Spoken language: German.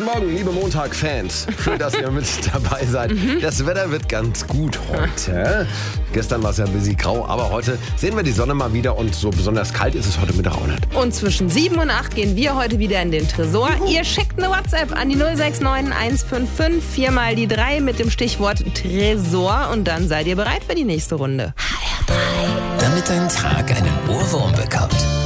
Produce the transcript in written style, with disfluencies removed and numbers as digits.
Guten Morgen, liebe Montag-Fans. Schön, dass ihr mit dabei seid. Das Wetter wird ganz gut heute. Gestern war es ja ein bisschen grau, aber heute sehen wir die Sonne mal wieder und so besonders kalt ist es heute Mittag auch nicht. Und zwischen 7 und 8 gehen wir heute wieder in den Tresor. Ihr schickt eine WhatsApp an die 069 155 4 mal die 3 mit dem Stichwort Tresor und dann seid ihr bereit für die nächste Runde. Damit dein Tag einen Ohrwurm bekommt.